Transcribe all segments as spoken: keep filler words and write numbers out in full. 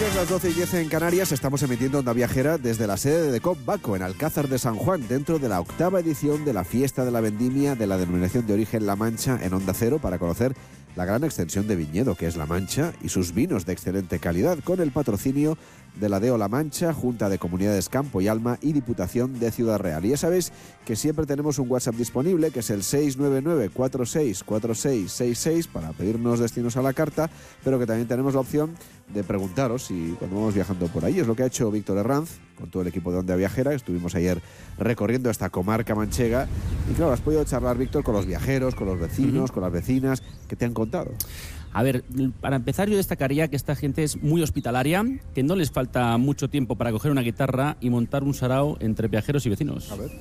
noches, las doce y diez en Canarias. Estamos emitiendo Onda Viajera desde la sede de Decop Baco, en Alcázar de San Juan, dentro de la octava edición de la Fiesta de la Vendimia de la Denominación de Origen La Mancha en Onda Cero, para conocer la gran extensión de viñedo que es La Mancha y sus vinos de excelente calidad, con el patrocinio de la D E O La Mancha, Junta de Comunidades Campo y Alma y Diputación de Ciudad Real. Y ya sabéis que siempre tenemos un WhatsApp disponible, que es el seis nueve nueve, cuatro seis cuatro seis seis seis, para pedirnos destinos a la carta, pero que también tenemos la opción de preguntaros si cuando vamos viajando por ahí. Es lo que ha hecho Víctor Herranz con todo el equipo de Onda Viajera. Estuvimos ayer recorriendo esta comarca manchega y claro, has podido charlar, Víctor, con los viajeros, con los vecinos, uh-huh. con las vecinas. ¿Qué te han contado? A ver, para empezar yo destacaría que esta gente es muy hospitalaria, que no les falta mucho tiempo para coger una guitarra y montar un sarao entre viajeros y vecinos. A ver.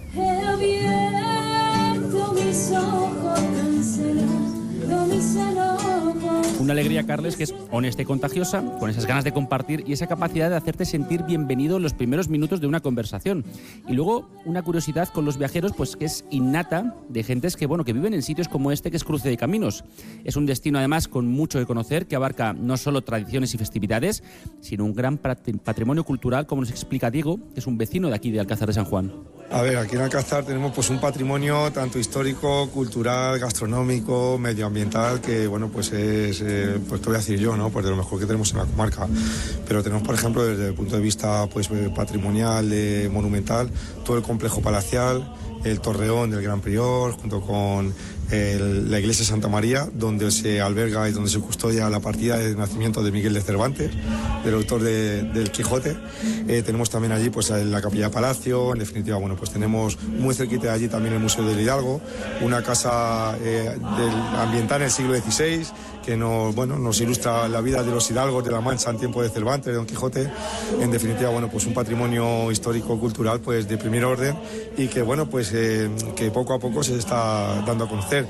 Una alegría, Carles, que es honesta y contagiosa, con esas ganas de compartir y esa capacidad de hacerte sentir bienvenido en los primeros minutos de una conversación. Y luego una curiosidad con los viajeros, pues que es innata, de gentes que, bueno, que viven en sitios como este, que es Cruce de Caminos. Es un destino, además, con mucho que conocer, que abarca no solo tradiciones y festividades, sino un gran patrimonio cultural, como nos explica Diego, que es un vecino de aquí, de Alcázar de San Juan. A ver, aquí en Alcázar tenemos pues un patrimonio tanto histórico, cultural, gastronómico, medioambiental, que bueno, pues es, eh, pues te voy a decir yo, ¿no? Pues de lo mejor que tenemos en la comarca. Pero tenemos, por ejemplo, desde el punto de vista pues patrimonial, eh, monumental, todo el complejo palacial, el torreón del Gran Prior, junto con el, la iglesia de Santa María, donde se alberga y donde se custodia la partida de nacimiento de Miguel de Cervantes, del autor de, del Quijote. Eh, tenemos también allí pues la capilla de Palacio. En definitiva, bueno, pues tenemos muy cerquita de allí también el Museo del Hidalgo, una casa eh, del, ambiental en el siglo dieciséis, que nos, bueno, nos ilustra la vida de los hidalgos de La Mancha en tiempo de Cervantes, de Don Quijote. En definitiva, bueno, pues un patrimonio histórico-cultural pues de primer orden y que, bueno, pues eh, que poco a poco se está dando a conocer.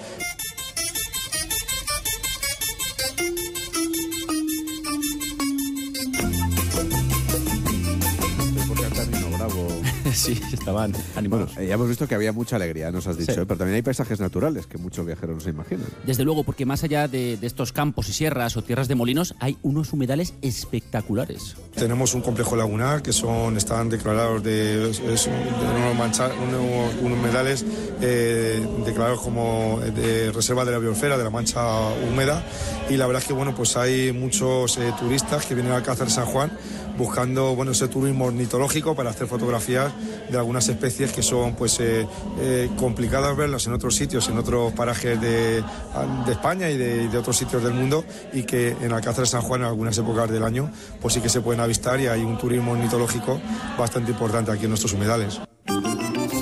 Sí, estaban animados. Bueno, ya hemos visto que había mucha alegría, nos has dicho, sí. ¿eh? Pero también hay paisajes naturales que muchos viajeros no se imaginan. Desde luego, porque más allá de, de estos campos y sierras o tierras de molinos, hay unos humedales espectaculares. Tenemos un complejo lagunar que son están declarados de, es, de unos, mancha, unos, unos humedales eh, declarados como de reserva de la biosfera de la Mancha húmeda, y la verdad es que bueno, pues hay muchos eh, turistas que vienen a Alcázar de San Juan buscando bueno, ese turismo ornitológico para hacer fotografías de algunas especies que son pues eh, eh, complicadas verlas en otros sitios, en otros parajes de, de España y de, de otros sitios del mundo, y que en Alcázar de San Juan en algunas épocas del año pues sí que se pueden avistar, y hay un turismo ornitológico bastante importante aquí en nuestros humedales.